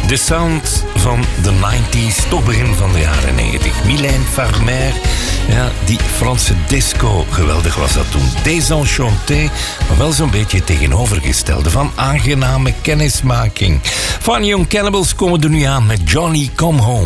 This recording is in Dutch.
De sound van de 90s, toch begin van de jaren 90. Mylène Farmer, ja, die Franse disco, geweldig was dat toen. Désenchanté, maar wel zo'n beetje tegenovergestelde van aangename kennismaking. Fun Young Cannibals komen er nu aan met Johnny Come Home.